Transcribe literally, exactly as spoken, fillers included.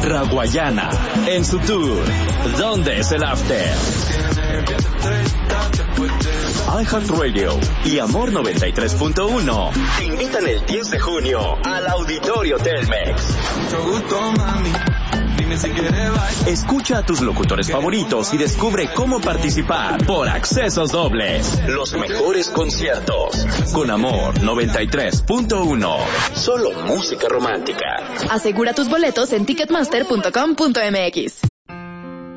Raguayana, en su tour ¿Dónde es el After? iHeartRadio y Amor noventa y tres punto uno te invitan el diez de junio al Auditorio Telmex. Escucha a tus locutores favoritos y descubre cómo participar por accesos dobles. Los mejores conciertos con Amor noventa y tres punto uno. Solo música romántica. Asegura tus boletos en ticketmaster punto com punto m x.